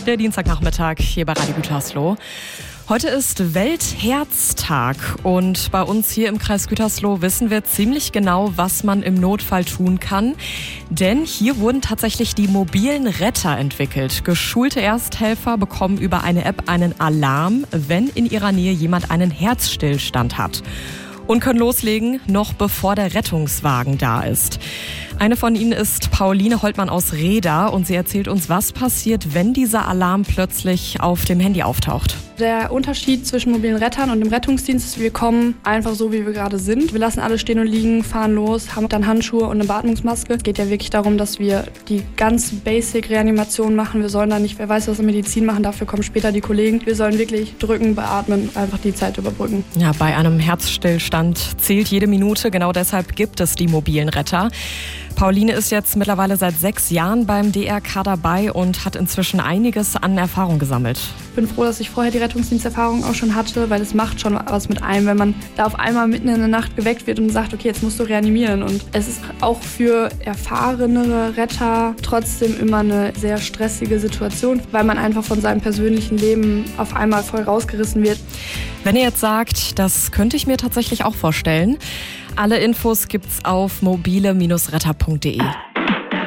Der Dienstagnachmittag hier bei Radio Gütersloh. Heute ist Weltherztag und bei uns hier im Kreis Gütersloh wissen wir ziemlich genau, was man im Notfall tun kann. Denn hier wurden tatsächlich die mobilen Retter entwickelt. Geschulte Ersthelfer bekommen über eine App einen Alarm, wenn in ihrer Nähe jemand einen Herzstillstand hat. Und können loslegen, noch bevor der Rettungswagen da ist. Eine von ihnen ist Pauline Holtmann aus Reda und sie erzählt uns, was passiert, wenn dieser Alarm plötzlich auf dem Handy auftaucht. Der Unterschied zwischen mobilen Rettern und dem Rettungsdienst ist, wir kommen einfach so, wie wir gerade sind. Wir lassen alles stehen und liegen, fahren los, haben dann Handschuhe und eine Beatmungsmaske. Es geht ja wirklich darum, dass wir die ganz basic Reanimation machen. Wir sollen da nicht, wer weiß, was in Medizin machen, dafür kommen später die Kollegen. Wir sollen wirklich drücken, beatmen, einfach die Zeit überbrücken. Ja, bei einem Herzstillstand zählt jede Minute, genau deshalb gibt es die mobilen Retter. Pauline ist jetzt mittlerweile seit 6 Jahren beim DRK dabei und hat inzwischen einiges an Erfahrung gesammelt. Ich bin froh, dass ich vorher die Rettungsdiensterfahrung auch schon hatte, weil es macht schon was mit einem, wenn man da auf einmal mitten in der Nacht geweckt wird und sagt, okay, jetzt musst du reanimieren. Und es ist auch für erfahrenere Retter trotzdem immer eine sehr stressige Situation, weil man einfach von seinem persönlichen Leben auf einmal voll rausgerissen wird. Wenn ihr jetzt sagt, das könnte ich mir tatsächlich auch vorstellen, alle Infos gibt's auf mobile-retter.de.